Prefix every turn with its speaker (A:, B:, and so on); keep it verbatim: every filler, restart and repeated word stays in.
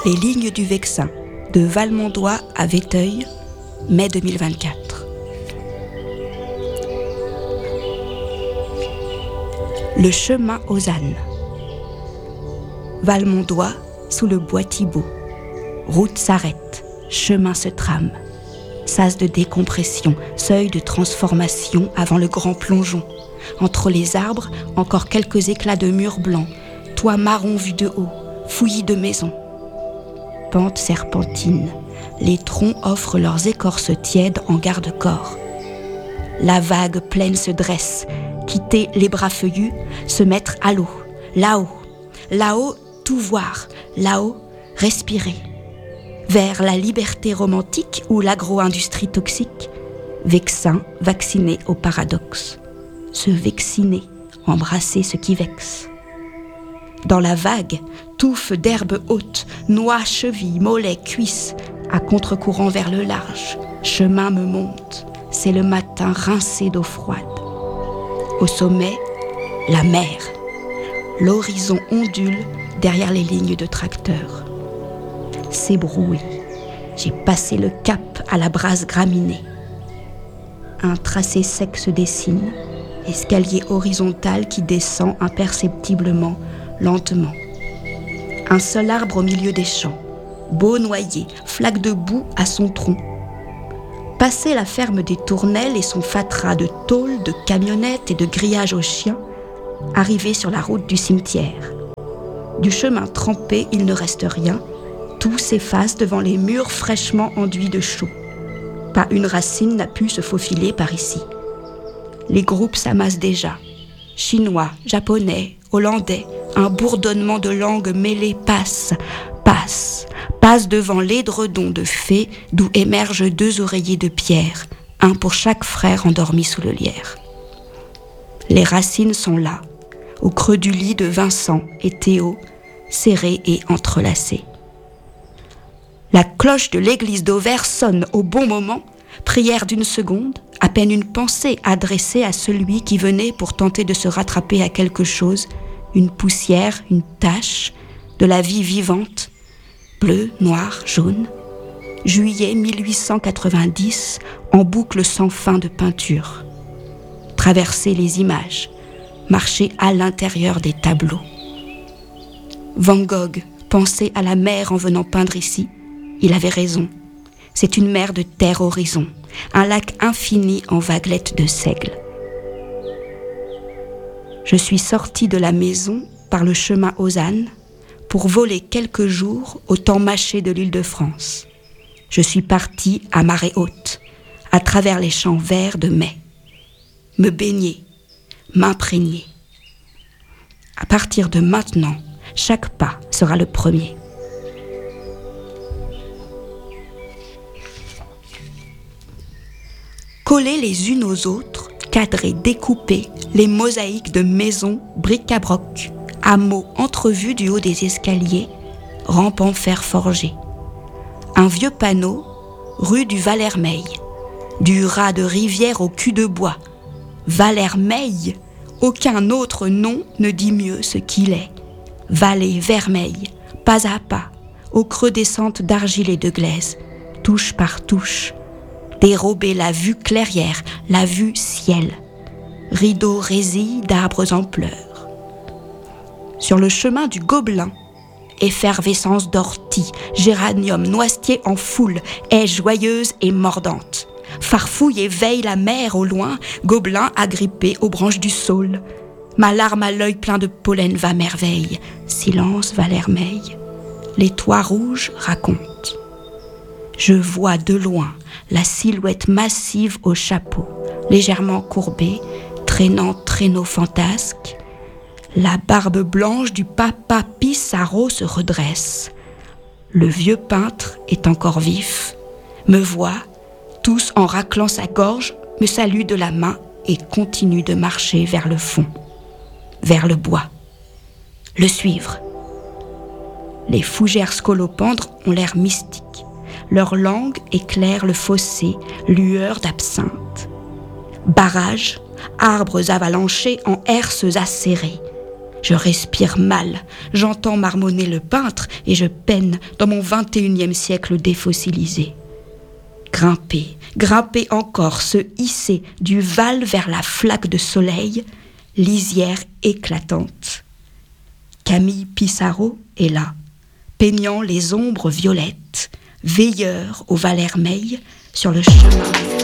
A: Les lignes du Vexin, de Valmondois à Véteuil, mai deux mille vingt-quatre. Le chemin aux ânes. Valmondois, sous le bois Thibault. Route s'arrête, chemin se trame. Sas de décompression, seuil de transformation avant le grand plongeon. Entre les arbres, encore quelques éclats de murs blancs, toits marron vu de haut, fouillis de maisons. Pente serpentine, les troncs offrent leurs écorces tièdes en garde-corps. La vague pleine se dresse, quitter les bras feuillus, se mettre à l'eau, là-haut, là-haut, tout voir, là-haut, respirer. Vers la liberté romantique ou l'agro-industrie toxique, Vexin, vacciné au paradoxe. Se vacciner, embrasser ce qui vexe. Dans la vague, touffe d'herbes hautes, noix, chevilles, mollets, cuisses, à contre-courant vers le large, chemin me monte, c'est le matin rincé d'eau froide. Au sommet, la mer. L'horizon ondule derrière les lignes de tracteurs. C'est brouillé. J'ai passé le cap à la brasse graminée. Un tracé sec se dessine, escalier horizontal qui descend imperceptiblement, lentement. Un seul arbre au milieu des champs, beau noyer, flaque de boue à son tronc. Passer la ferme des Tournelles et son fatras de tôles, de camionnettes et de grillages aux chiens, arriver sur la route du cimetière. Du chemin trempé, il ne reste rien, tout s'efface devant les murs fraîchement enduits de chaux. Pas une racine n'a pu se faufiler par ici. Les groupes s'amassent déjà. Chinois, japonais, hollandais, un bourdonnement de langues mêlées passe, passe, passe devant l'édredon de fées d'où émergent deux oreillers de pierre, un pour chaque frère endormi sous le lierre. Les racines sont là, au creux du lit de Vincent et Théo, serrés et entrelacés. La cloche de l'église d'Auvers sonne au bon moment, prière d'une seconde, à peine une pensée adressée à celui qui venait pour tenter de se rattraper à quelque chose, une poussière, une tache, de la vie vivante, bleu, noir, jaune. Juillet mille huit cent quatre-vingt-dix, en boucle sans fin de peinture. Traverser les images, marcher à l'intérieur des tableaux. Van Gogh pensait à la mer en venant peindre ici. Il avait raison. C'est une mer de terre horizon, un lac infini en vaguelettes de seigle. Je suis sortie de la maison par le chemin aux ânes pour voler quelques jours au temps mâché de l'île de France. Je suis partie à marée haute, à travers les champs verts de mai. Me baigner, m'imprégner. À partir de maintenant, chaque pas sera le premier. Coller les unes aux autres, cadrer, découper les mosaïques de maisons, bric-à-broc, hameaux entrevus du haut des escaliers, rampes en fer forgé. Un vieux panneau, rue du Valhermeil, du raz de rivière au cul de bois. Valhermeil, aucun autre nom ne dit mieux ce qu'il est. Vallée vermeille, pas à pas, au creux des sentes d'argile et de glaise, touche par touche, dérober la vue clairière, la vue ciel, rideau résille d'arbres en pleurs. Sur le chemin du Gobelin, effervescence d'orties, géranium, noisetier en foule, haies joyeuses et mordantes. Farfouille et veille la mer au loin, Gobelin agrippé aux branches du saule. Ma larme à l'œil plein de pollen va merveille. Silence Valhermeil, les toits rouges racontent. Je vois de loin la silhouette massive au chapeau, légèrement courbée, traînant traîneau fantasque. La barbe blanche du papa Pissarro se redresse. Le vieux peintre est encore vif, me voit, tousse en raclant sa gorge, me salue de la main et continue de marcher vers le fond, vers le bois. Le suivre. Les fougères scolopendres ont l'air mystiques. Leur langue éclaire le fossé, lueur d'absinthe. Barrages, arbres avalanchés en herses acérées. Je respire mal, j'entends marmonner le peintre et je peine dans mon vingt et unième siècle défossilisé. Grimper, grimper encore, se hisser du Val vers la flaque de soleil, lisière éclatante. Camille Pissarro est là, peignant les ombres violettes, veilleur au Valhermeil sur le chemin.